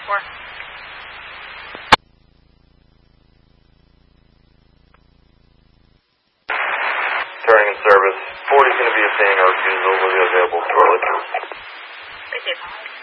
4. Turning in service. 40 is going to be obtaining a refusal. Will be available shortly. Stay safe.